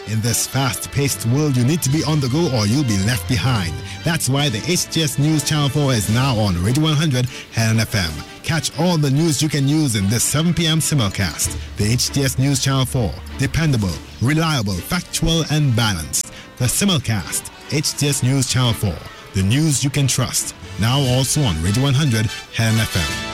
In this fast-paced world, you need to be on the go or you'll be left behind. That's why the HTS News Channel 4 is now on Radio 100 and FM. Catch all the news you can use in this 7 p.m. simulcast. The HTS News Channel 4. Dependable, reliable, factual, and balanced. The simulcast. HTS News Channel 4. The news you can trust. Now also on Radio 100 and FM.